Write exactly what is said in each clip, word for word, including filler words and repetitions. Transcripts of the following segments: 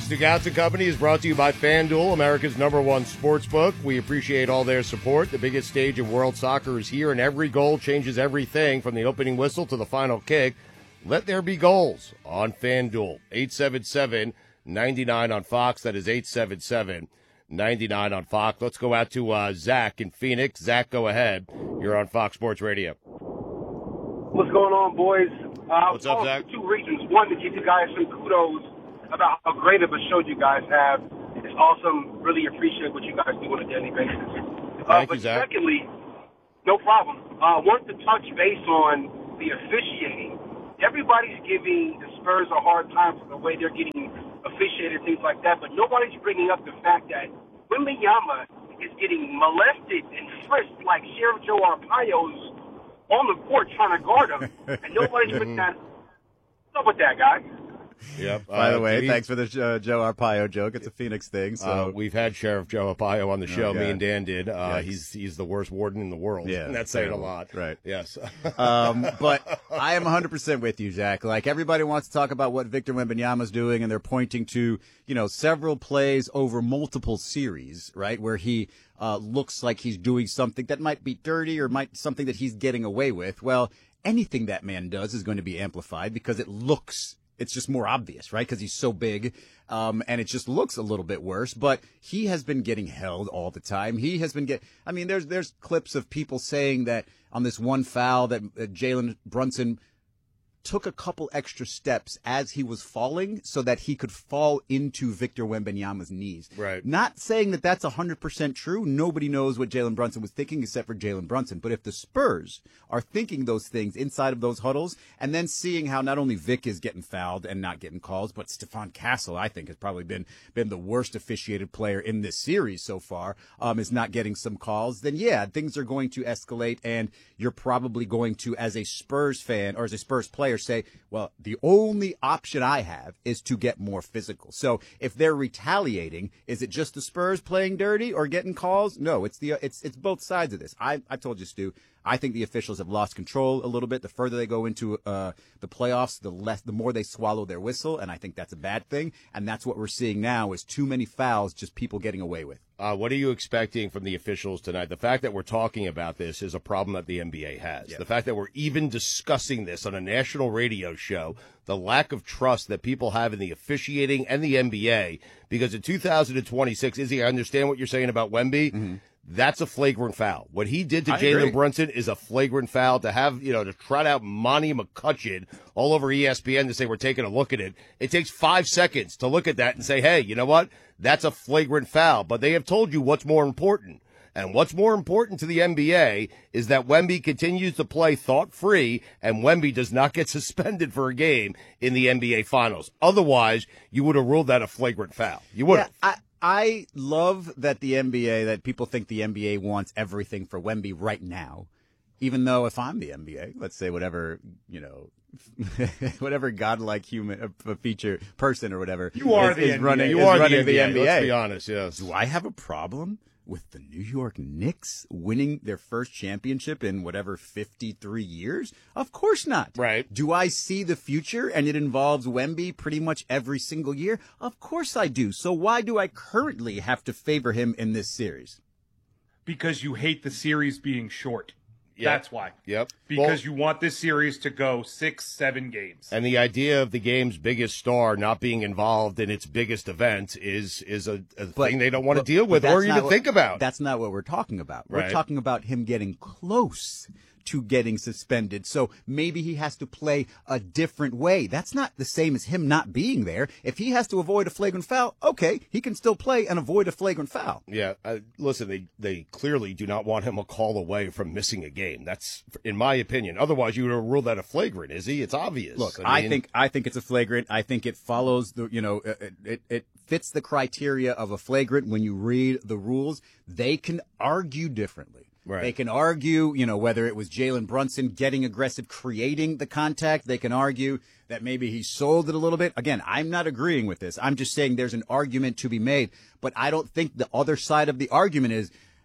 Stugotz and Company is brought to you by FanDuel, America's number one sports book. We appreciate all their support. The biggest stage of world soccer is here, and every goal changes everything from the opening whistle to the final kick. Let there be goals on FanDuel. eight seven seven, nine nine on Fox. That is eight seven seven, nine nine on Fox. Let's go out to uh, Zach in Phoenix. Zach, go ahead. You're on Fox Sports Radio. What's going on, boys? Uh, What's up, Zach? For two reasons. One, to give you guys some kudos about how great of a show you guys have. It's awesome. Really appreciate what you guys do on a daily basis. Thank uh, you, but Zach. secondly, no problem. I uh, wanted to touch base on the officiating. Everybody's giving the Spurs a hard time for the way they're getting officiated, things like that, but nobody's bringing up the fact that Wembanyama is getting molested and frisked like Sheriff Joe Arpaio's on the court trying to guard him, and nobody's putting that. What's up with that, guy? Yep. By the uh, way, we, thanks for the uh, Joe Arpaio joke. It's a Phoenix thing. So uh, we've had Sheriff Joe Arpaio on the show. Okay. Me and Dan did. Uh, Yikes. he's he's the worst warden in the world. Yeah, and that's saying a terrible. lot. Right. Yes. um, but I am one hundred percent with you, Jack. Like, everybody wants to talk about what Victor Wembanyama's doing, and they're pointing to, you know, several plays over multiple series, right, where he uh, looks like he's doing something that might be dirty or might something that he's getting away with. Well, anything that man does is going to be amplified because it looks It's just more obvious, right? Because he's so big, um, and it just looks a little bit worse. But he has been getting held all the time. He has been get. I mean, there's there's clips of people saying that on this one foul that uh, Jalen Brunson took a couple extra steps as he was falling so that he could fall into Victor Wembanyama's knees. Right. Not saying that that's one hundred percent true. Nobody knows what Jalen Brunson was thinking except for Jalen Brunson. But if the Spurs are thinking those things inside of those huddles and then seeing how not only Vic is getting fouled and not getting calls, but Stephon Castle, I think, has probably been been the worst officiated player in this series so far, um, is not getting some calls, then yeah, things are going to escalate, and you're probably going to, as a Spurs fan or as a Spurs player, say, well, the only option I have is to get more physical. So if they're retaliating, is it just the Spurs playing dirty or getting calls? No, it's the it's it's both sides of this. I I told you, Stu, I think the officials have lost control a little bit. The further they go into uh, the playoffs, the less, the more they swallow their whistle, and I think that's a bad thing. And that's what we're seeing now is too many fouls, just people getting away with. Uh, what are you expecting from the officials tonight? The fact that we're talking about this is a problem that the N B A has. Yeah. The fact that we're even discussing this on a national radio show, the lack of trust that people have in the officiating and the N B A, because in two thousand twenty-six, Izzy, I understand what you're saying about Wemby. Mm-hmm. That's a flagrant foul. What he did to Jalen Brunson is a flagrant foul. To have, you know, to trot out Monty McCutcheon all over E S P N to say we're taking a look at it. It takes five seconds to look at that and say, hey, you know what? That's a flagrant foul. But they have told you what's more important. And what's more important to the N B A is that Wemby continues to play thought-free, and Wemby does not get suspended for a game in the N B A Finals. Otherwise, you would have ruled that a flagrant foul. You would have. Yeah, I- I love that the N B A, that people think the N B A wants everything for Wemby right now, even though if I'm the N B A, let's say whatever, you know, whatever godlike human uh, feature person or whatever you are is, the is N B A. running, You is are running the N B A. the N B A. Let's be honest, yes. Do I have a problem with the New York Knicks winning their first championship in whatever fifty-three years? Of course not. Right. Do I see the future and it involves Wemby pretty much every single year? Of course I do. So why do I currently have to favor him in this series? Because you hate the series being short. Yep. That's why. Yep. Because Well, you want this series to go six, seven games. and the idea of the game's biggest star not being involved in its biggest event is is a, a But- thing they don't want to but- deal with but or that's even not what- think about. That's not what we're talking about. We're Right. talking about him getting close to getting suspended. So maybe he has to play a different way. That's not the same as him not being there. If he has to avoid a flagrant foul, okay, he can still play and avoid a flagrant foul. Yeah, uh, listen, they they clearly do not want him a call away from missing a game. That's, in my opinion. Otherwise, you would have ruled that a flagrant, is he? It's obvious. Look, I, I, mean, think I think it's a flagrant. I think it follows the, you know, it, it it fits the criteria of a flagrant when you read the rules. They can argue differently. Right. They can argue, you know, whether it was Jalen Brunson getting aggressive, creating the contact. They can argue that maybe he sold it a little bit. Again, I'm not agreeing with this. I'm just saying there's an argument to be made. But I don't think the other side of the argument is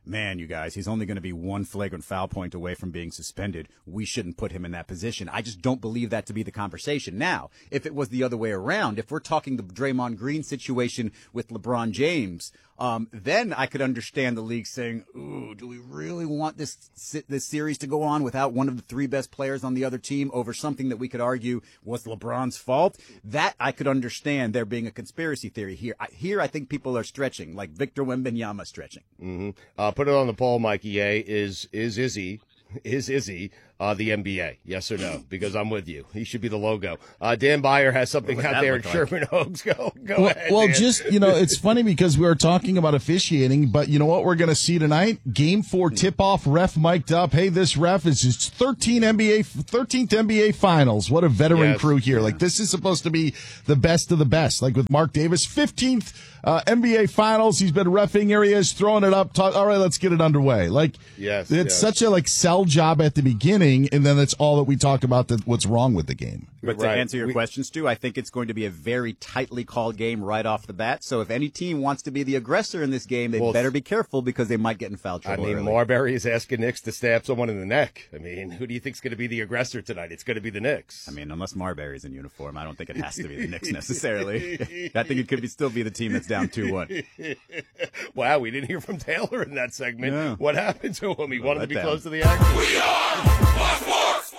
man, you guys, he's only going to be one flagrant foul point away from being suspended. We shouldn't put him in that position. I just don't believe that to be the conversation. Now, if it was the other way around, if we're talking the Draymond Green situation with LeBron James, um, then I could understand the league saying, ooh, do we really want this this series to go on without one of the three best players on the other team over something that we could argue was LeBron's fault? That I could understand there being a conspiracy theory here. I, here, I think people are stretching, like Victor Wembanyama stretching. Mm-hmm. Uh, put it on the poll, Mikey A. Is is Izzy is Izzy uh, the N B A? Yes or no? Because I'm with you. He should be the logo. Uh, Dan Byer has something out there in like? Sherman Oaks. Go go well, ahead. Well, Dan. just you know, it's funny because we were talking about officiating, but you know what we're going to see tonight? Game four tip-off, ref mic'd up. Hey, this ref is his thirteen N B A, thirteenth N B A Finals. What a veteran yes. crew here! Like this is supposed to be the best of the best. Like with Mark Davis, fifteenth uh, N B A Finals. He's been reffing areas, throwing it up. Talk, all right, let's get it underway. Like yes, it's yes. such a like sell job at the beginning, and then it's all that we talk about that what's wrong with the game. But to right. answer your we, question, Stu, I think it's going to be a very tightly called game right off the bat. So if any team wants to be the aggressor in this game, they well, better be careful because they might get in foul trouble. I mean, early. Marbury is asking Knicks to stab someone in the neck. I mean, who do you think's going to be the aggressor tonight? It's going to be the Knicks. I mean, unless Marbury's in uniform, I don't think it has to be the Knicks necessarily. I think it could be, still be the team that's down two one. Wow, we didn't hear from Taylor in that segment. Yeah. What happened to him? He Well, wanted to be down. close to the action. We are Black Force.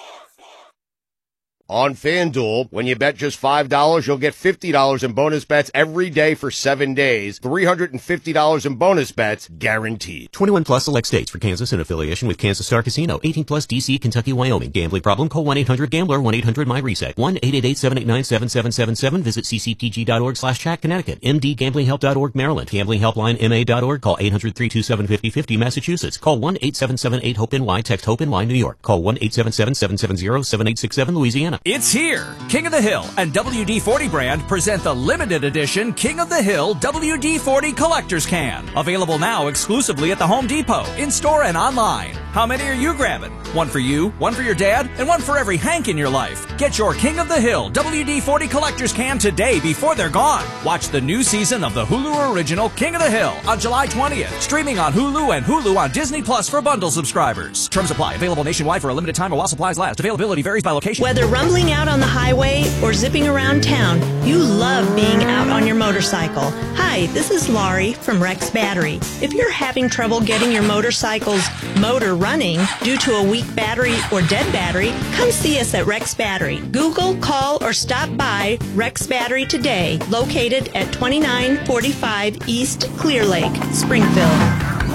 On FanDuel, when you bet just five dollars, you'll get fifty dollars in bonus bets every day for seven days. three hundred fifty dollars in bonus bets guaranteed. twenty-one plus select states. For Kansas in affiliation with Kansas Star Casino. eighteen plus D C, Kentucky, Wyoming. Gambling problem? Call one eight hundred gambler, one eight hundred my reset. one eight eight eight, seven eight nine, seven seven seven seven. Visit ccpg.org slash chat Connecticut. m d gambling help dot org Maryland. Gambling helpline m a dot org. Call eight hundred, three two seven, five oh five oh Massachusetts. Call one eight seven seven eight hope N Y. Text HOPE-N Y New York. Call one eight seven seven, seven seven zero, seven eight six seven Louisiana. It's here. King of the Hill and W D forty brand present the limited edition King of the Hill W D forty Collector's Can. Available now exclusively at the Home Depot, in-store and online. How many are you grabbing? One for you, one for your dad, and one for every Hank in your life. Get your King of the Hill W D forty Collector's Can today before they're gone. Watch the new season of the Hulu original King of the Hill on July twentieth. Streaming on Hulu and Hulu on Disney Plus for bundle subscribers. Terms apply. Available nationwide for a limited time while supplies last. Availability varies by location. Whether rumbling out on the highway or zipping around town, you love being out on your motorcycle. Hi, this is Laurie from Rex Battery. If you're having trouble getting your motorcycle's motor running due to a weak battery or dead battery, come see us at Rex Battery. Google, call, or stop by Rex Battery today, located at twenty-nine forty-five East Clear Lake, Springfield.